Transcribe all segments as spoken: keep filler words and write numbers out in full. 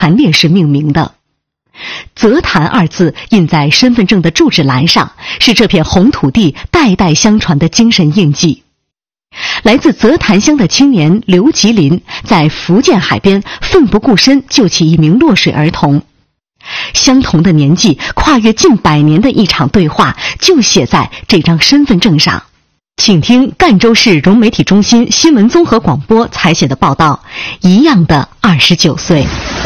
谭烈士命名的。泽谭二字印在身份证的住址栏上，是这片红土地代代相传的精神印记。来自泽谭乡的青年刘吉林在福建海边奋不顾身救起一名落水儿童。相同的年纪，跨越近百年的一场对话，就写在这张身份证上。请听赣州市融媒体中心新闻综合广播采写的报道，一样的二十九岁。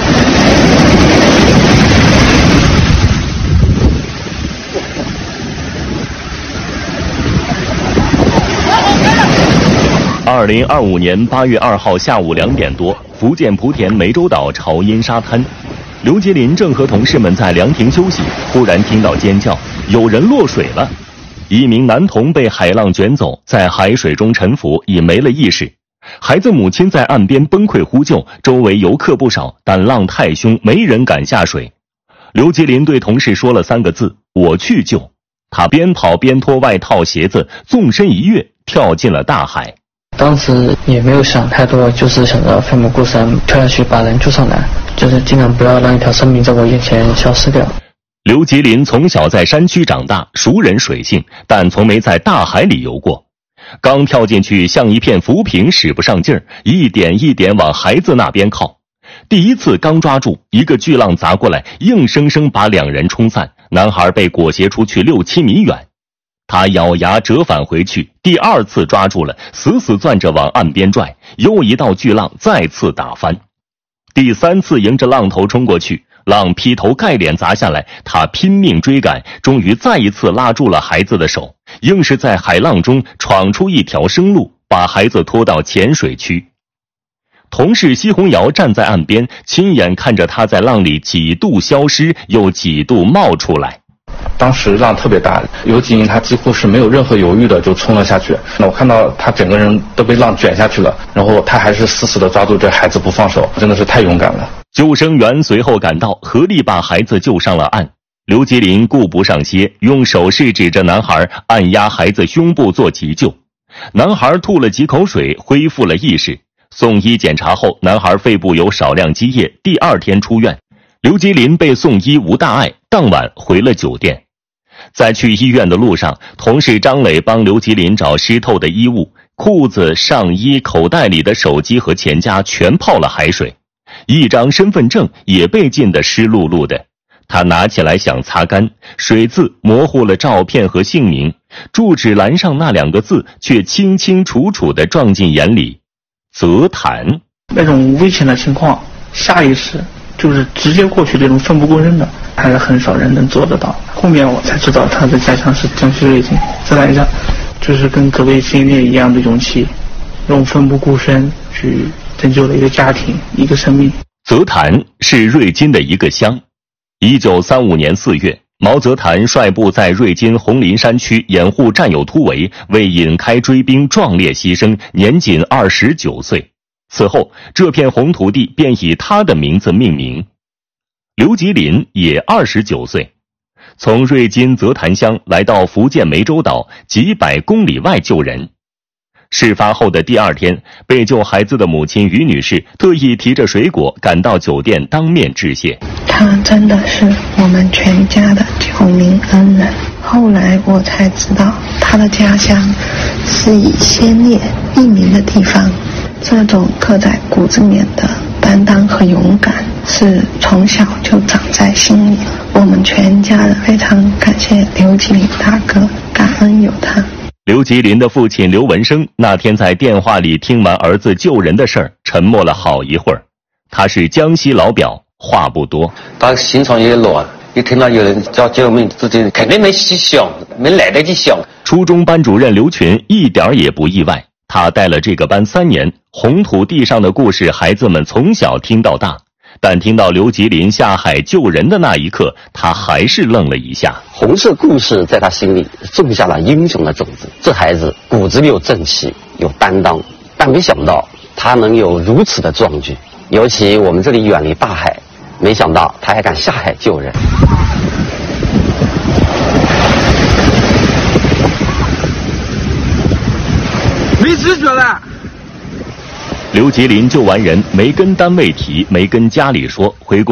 二零二五年八月二号下午两点多，福建莆田湄洲岛潮阴沙滩，刘吉林正和同事们在凉亭休息，忽然听到尖叫，有人落水了。一名男童被海浪卷走，在海水中沉浮，已没了意识。孩子母亲在岸边崩溃呼救，周围游客不少，但浪太凶，没人敢下水。刘吉林对同事说了三个字：我去救。他边跑边脱外套鞋子，纵身一跃，跳进了大海。 当时也没有想太多，就是想着奋不顾身跳下去把人救上来，就是尽量不要让一条生命在我眼前消失掉。 刘吉林从小在山区长大，熟稔水性，但从没在大海里游过。刚跳进去，像一片浮萍，使不上劲儿，一点一点往孩子那边靠。第一次刚抓住，一个巨浪砸过来，硬生生把两人冲散，男孩被裹挟出去六七米远。他咬牙折返回去，第二次抓住了，死死攥着往岸边拽，又一道巨浪再次打翻。第三次迎着浪头冲过去，浪劈头盖脸砸下来，他拼命追赶，终于再一次拉住了孩子的手，硬是在海浪中闯出一条生路，把孩子拖到浅水区。同事奚红瑶站在岸边，亲眼看着他在浪里几度消失，又几度冒出来。 当时浪特别大，刘吉林他几乎是没有任何犹豫的就冲了下去。那我看到他整个人都被浪卷下去了，然后他还是死死的抓住这孩子不放手，真的是太勇敢了。 救生员随后赶到，合力把孩子救上了岸。刘吉林顾不上些，用手势指着男孩，按压孩子胸部做急救。男孩吐了几口水，恢复了意识。送医检查后，男孩肺部有少量积液，第二天出院。刘吉林被送医无大碍，当晚回了酒店。在去医院的路上，同事张磊帮刘吉林找湿透的衣物，裤子、上衣、口袋里的手机和钱夹全泡了海水，一张身份证也被浸得湿漉漉的。他拿起来想擦干，水渍模糊了照片和姓名，住址栏上那两个字却清清楚楚地撞进眼里：泽谭。 那种危险的情况，下意识就是直接过去，这种奋不顾身的还是很少人能做得到。后面我才知道他的家乡是江西瑞金，自然上就是跟各位先烈一样的勇气，用奋不顾身去拯救了一个家庭，一个生命。 泽谭是瑞金的一个乡。一九三五年四月，毛泽谭率部在瑞金红林山区掩护战友突围，为引开追兵壮烈牺牲，年仅二十九岁。此后，这片红土地便以他的名字命名。刘吉林也二十九岁，从瑞金泽谭乡来到福建湄洲岛几百公里外救人。事发后的第二天，被救孩子的母亲于女士特意提着水果赶到酒店当面致谢。 他真的是我们全家的救命恩人。后来我才知道，他的家乡是以先烈命名的地方。这种刻在骨子里的担当和勇敢，是从小就长在心里。我们全家人非常感谢刘吉林大哥，感恩有他。 刘吉林的父亲刘文生那天在电话里听完儿子救人的事儿，沉默了好一会儿。他是江西老表，话不多。 他心肠也软，一听到有人叫救命，自己肯定没细想，没来得及想。 初中班主任刘群一点也不意外，他带了这个班三年，红土地上的故事，孩子们从小听到大。但听到刘吉林下海救人的那一刻，他还是愣了一下。 红色故事在他心里种下了英雄的种子。这孩子骨子里有正气，有担当，但没想到他能有如此的壮举。尤其我们这里远离大海，没想到他还敢下海救人。 没知觉了。 刘吉林救完人，没跟单位提，没跟家里说，回公